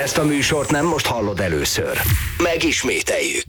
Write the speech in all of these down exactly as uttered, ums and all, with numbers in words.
Ezt a műsort nem most hallod először. Megismételjük.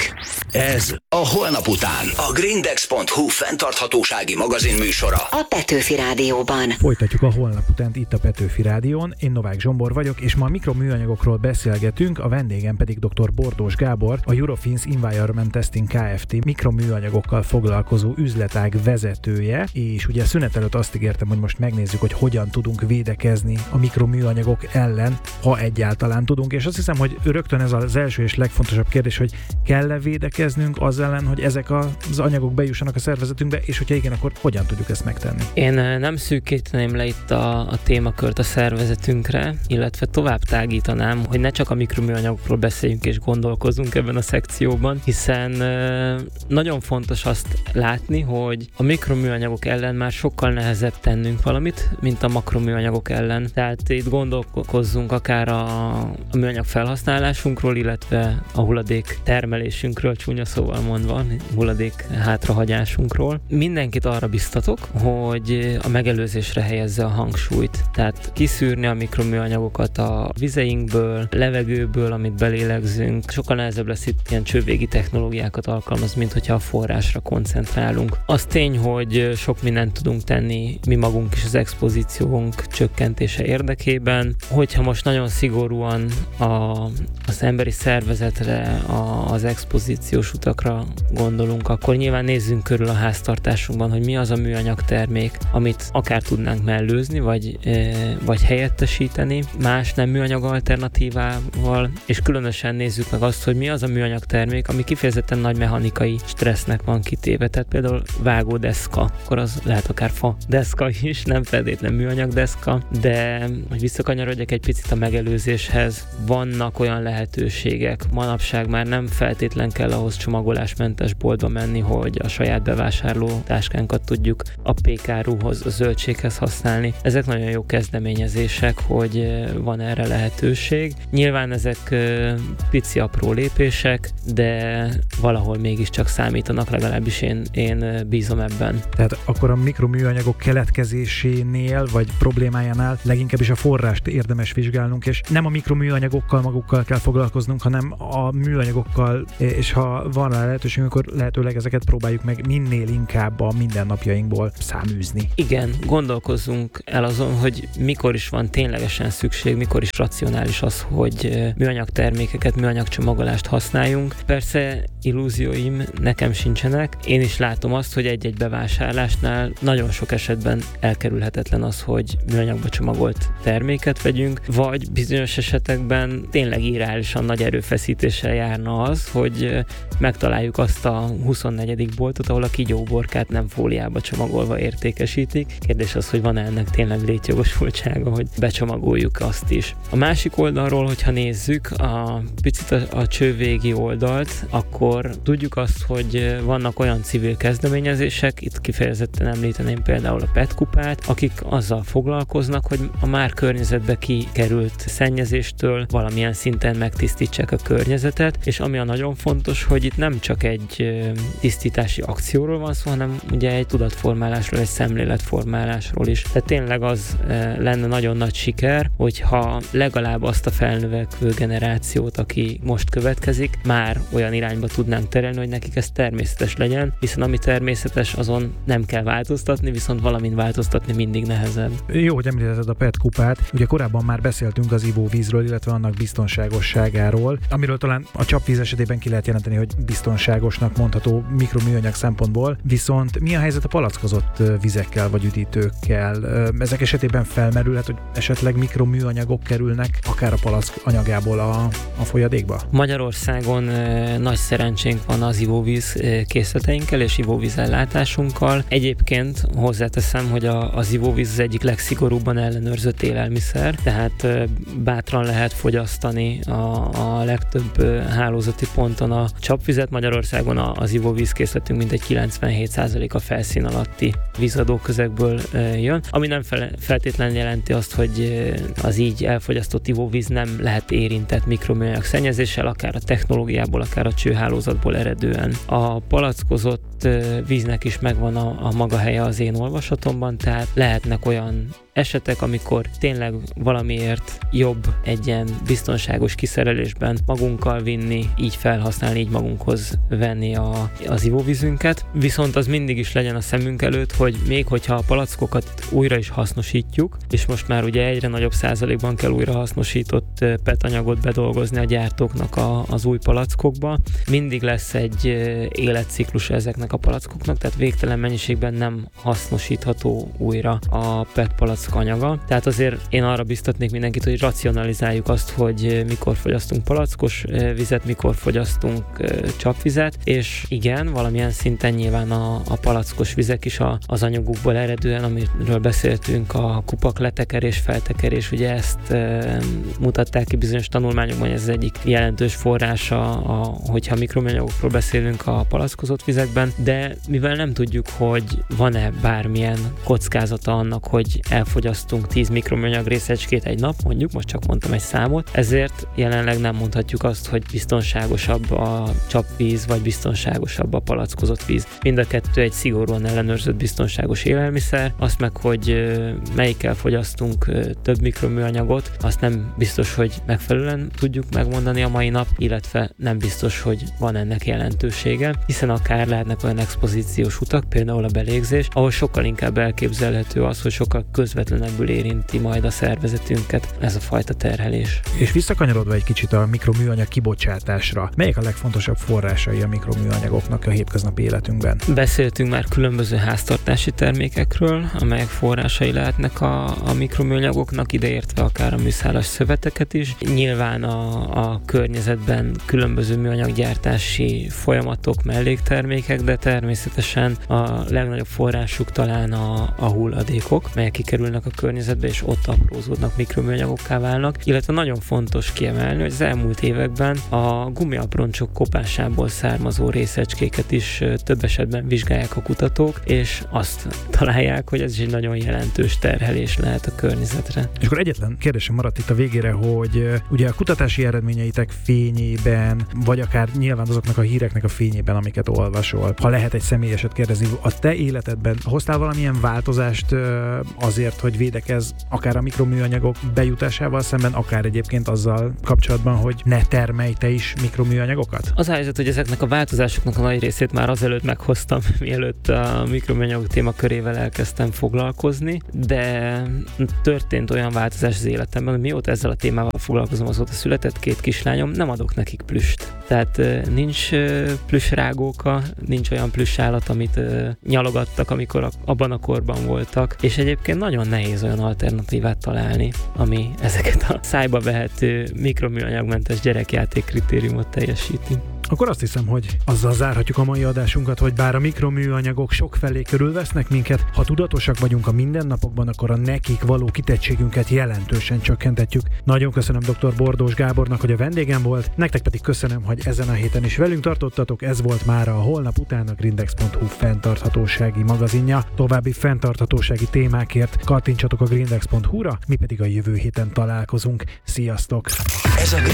Ez a Holnap után. A Grindex pont hu fenntarthatósági magazin műsora. A Petőfi Rádióban. Folytatjuk a Holnap utánt itt a Petőfi Rádión. Én Novák Zsombor vagyok, és ma a mikroműanyagokról beszélgetünk, a vendégem pedig dr. Bordós Gábor, a Eurofins Environment Testing Kft. Mikroműanyagokkal foglalkozó üzletág vezetője, és ugye szünet előtt azt ígértem, hogy most megnézzük, hogy hogyan tudunk védekezni a mikroműanyagok ellen, ha egyáltalán tudunk, és azt hiszem, hogy rögtön ez az első és legfontosabb kérdés, hogy kell-e védekeznünk az ellen, hogy ezek az anyagok bejussanak a szervezetünkbe, és hogyha igen, akkor hogyan tudjuk ezt megtenni? Én nem szűkíteném le itt a, a témakört a szervezetünkre, illetve tovább tágítanám, hogy ne csak a mikroműanyagokról beszéljünk és gondolkozunk ebben a szekcióban, hiszen nagyon fontos azt látni, hogy a mikroműanyagok ellen már sokkal nehezebb tennünk valamit, mint a makroműanyagok ellen. Tehát itt gondolkozzunk akár a, a műanyag felhasználásunkról, illetve a hulladék termelésünkről, csúnya szóval mondva, hulladék hátrahagyásunkról. Mindenkit arra biztatok, hogy a megelőzésre helyezze a hangsúlyt. Tehát kiszűrni a mikroműanyagokat a vizeinkből, levegőből, amit belélegzünk. Sokkal nehezebb lesz itt ilyen csővégi technológiákat alkalmazni, mint hogyha a forrásra koncentrálunk. Az tény, hogy sok mindent tudunk tenni mi magunk is az expozíciónk csökkentése érdekében. Hogyha most nagyon szigorúan a, az emberi szervezetre, a, az expozíciós utakra gondolunk, akkor nyilván nézzünk körül a háztartásunkban, hogy mi az a műanyag termék, amit akár tudnánk mellőzni, vagy, e, vagy helyettesíteni más nem műanyag alternatívával, és különösen nézzük meg azt, hogy mi az a műanyag termék, ami kifejezetten nagy mechanikai stressznek van kitéve. Tehát például vágódeszka, akkor az lehet akár fa deszka is, nem feltétlenül műanyag deszka, de hogy visszakanyarodjak egy picit a megelőzéshez, vannak olyan lehetőségek. Manapság már nem feltétlen kell ahhoz csomagolásmentes boltba menni, hogy a saját bevásárló táskánkat tudjuk a pékárúhoz, a zöldséghez használni. Ezek nagyon jó kezdeményezések, hogy van erre lehetőség. Nyilván ezek pici apró lépések, de valahol mégiscsak számítanak, legalábbis én, én bízom ebben. Tehát akkor a mikroműanyagok keletkezésénél, vagy problémájánál leginkább is a forrást érdemes vizsgálnunk, és nem a mikroműanyagokkal magukkal kell foglalkoznunk, hanem a műanyagokkal, és ha van rá lehetőség, akkor lehetőleg ezeket próbáljuk meg minél inkább a mindennapjainkból száműzni. Igen, gondolkozzunk el azon, hogy mikor is van ténylegesen szükség, mikor is racionális az, hogy műanyag termékeket, műanyag csomagolást használjunk. Persze illúzióim nekem sincsenek. Én is látom azt, hogy egy-egy bevásárlásnál nagyon sok esetben elkerülhetetlen az, hogy műanyagba csomagolt terméket vegyünk, vagy bizonyos esetekben tényleg irreálisan nagy erőfeszítéssel járna az, hogy megtaláljuk azt a huszonnegyedik boltot, ahol a kígyóborkát nem fóliába csomagolva értékesítik. Kérdés az, hogy van-e ennek tényleg létjogosultsága, hogy becsomagoljuk azt is. A másik oldalról, hogyha nézzük a picit a, a csővégi oldalt, akkor tudjuk azt, hogy vannak olyan civil kezdeményezések, itt kifejezetten említeném például a pé e té kupát, akik azzal foglalkoznak, hogy a már környezetbe kikerült szennyezéstől valamilyen szinten megtisztítsák a környezetet, és ami a nagyon fontos, hogy itt nem csak egy tisztítási akcióról van szó, hanem ugye egy tudatformálásról, egy szemléletformálásról is. Tehát tényleg az lenne nagyon nagy siker, hogyha legalább azt a felnövekvő generációt, aki most következik, már olyan irányba tudnánk terelni, hogy nekik ez természetes legyen, hiszen ami természetes, azon nem kell változtatni, viszont valamin változtatni mindig nehezebb. Jó, hogy említetted a pé e té kupát. Ugye korábban már beszéltünk az ivóvízről, illetve annak biztonságosságáról, amiről talán a csapvíz esetében ki lehet jelenteni, hogy biztonságosnak mondható mikroműanyag szempontból, viszont mi a helyzet a palackozott vizekkel vagy üdítőkkel? Ezek esetében felmerülhet, hogy esetleg mikroműanyagok kerülnek akár a palack anyagából a, a folyadékba? Magyarországon e, nagy szerencsénk van az ivóvíz e, készleteinkkel és ivóvízellátásunkkal. Egyébként hozzáteszem, hogy a, az ivóvíz az egyik legszigorúbban ellenőrzött élelmiszer, tehát e, bátran lehet fogyasztani a, a legtöbb e, hálózati ponton a csapvizet. Magyarországon a, az ivóvízkészletünk mintegy kilencvenhét százalék a felszín alatti vízadó közegből e, jön, ami nem fel, feltétlenül jelenti azt, hogy az így elfogyasztott ivóvíz nem lehet érintett mikroműanyag szennyezéssel, akár a technológiából, akár a csőhálózatból eredően. A palackozott víznek is megvan a, a maga helye az én olvasatomban, tehát lehetnek olyan esetek, amikor tényleg valamiért jobb egy ilyen biztonságos kiszerelésben magunkkal vinni, így felhasználni, így magunkhoz venni a, az ivóvízünket. Viszont az mindig is legyen a szemünk előtt, hogy még hogyha a palackokat újra is hasznosítjuk, és most már ugye egyre nagyobb százalékban kell újra hasznosított pé é té anyagot bedolgozni a gyártóknak a, az új palackokba, mindig lesz egy életciklus ezeknek a palackoknak, tehát végtelen mennyiségben nem hasznosítható újra a pé é té palack anyaga. Tehát azért én arra biztatnék mindenkit, hogy racionalizáljuk azt, hogy mikor fogyasztunk palackos vizet, mikor fogyasztunk csapvizet, és igen, valamilyen szinten nyilván a, a palackos vizek is a, az anyagukból eredően, amiről beszéltünk, a kupak letekerés, feltekerés, ugye ezt e, mutatták ki bizonyos tanulmányokban, hogy ez az egyik jelentős forrása, a, hogyha mikroműanyagokról beszélünk a palackozott vizekben, de mivel nem tudjuk, hogy van-e bármilyen kockázata annak, hogy elfogyasztunk tíz mikroműanyag részecskét egy nap, mondjuk, most csak mondtam egy számot, ezért jelenleg nem mondhatjuk azt, hogy biztonságosabb a csapvíz, vagy biztonságosabb a palackozott víz. Mind a kettő egy szigorúan ellenőrzött biztonságos élelmiszer, azt meg, hogy melyikkel fogyasztunk több mikroműanyagot, azt nem biztos, hogy megfelelően tudjuk megmondani a mai nap, illetve nem biztos, hogy van ennek jelentősége, hiszen akár lehetnek olyan expozíciós utak, például a belégzés, ahol sokkal inkább elképzelhető az, hogy sokkal közvetlenebbül érinti majd a szervezetünket ez a fajta terhelés. És visszakanyarodva egy kicsit a mikroműanyag kibocsátásra, melyek a legfontosabb forrásai a mikroműanyagoknak a hétköznapi életünkben? Beszéltünk már különböző háztartási termékekről, amelyek forrásai lehetnek a, a mikroműanyagoknak, ideértve akár a műszálas szöveteket is. Nyilván a, a környezetben különböző műanyaggyártási folyamatok, melléktermékek, de természetesen a legnagyobb forrásuk talán a, a hulladékok, melyek kikerülnek a környezetbe, és ott aprózódnak, mikroműanyagokká válnak, illetve nagyon fontos kiemelni, hogy az elmúlt években a gumiaproncsok kopásából származó részecskéket is több esetben vizsgálják a kutatók, és azt találják, hogy ez is egy nagyon jelentős terhelés lehet a környezetre. És akkor egyetlen kérdésem maradt itt a végére, hogy ugye a kutatási eredményeitek fényében, vagy akár nyilván azoknak a híreknek a fényében, amiket olvasol, ha lehet egy személyeset kérdezni, a te életedben hoztál valamilyen változást azért, hogy védekezz akár a mikroműanyagok bejutásával szemben, akár egyébként azzal kapcsolatban, hogy ne termelj te is mikroműanyagokat? Az a helyzet, hogy ezeknek a változásoknak a nagy részét már azelőtt meghoztam, mielőtt a mikroműanyagok témakörével elkezdtem foglalkozni, de történt olyan változás az életemben, hogy mióta ezzel a témával foglalkozom, azóta született két kislányom, nem adok nekik plüst. Tehát nincs plüssrágóka, nincs olyan plüssállat, amit nyalogattak, amikor abban a korban voltak, és egyébként nagyon nehéz olyan alternatívát találni, ami ezeket a szájba vehető mikroműanyagmentes gyerekjáték kritériumot teljesíti. Akkor azt hiszem, hogy azzal zárhatjuk a mai adásunkat, hogy bár a mikroműanyagok sokfelé körülvesznek minket, ha tudatosak vagyunk a mindennapokban, akkor a nekik való kitettségünket jelentősen csökkenthetjük. Nagyon köszönöm dr. Bordós Gábornak, hogy a vendégem volt, nektek pedig köszönöm, hogy ezen a héten is velünk tartottatok, ez volt már a Holnap után a grindex pont hu fenntarthatósági magazinja. További fenntarthatósági témákért kattintsatok a grindex pont hu-ra, mi pedig a jövő héten találkozunk. Sziasztok! Ez a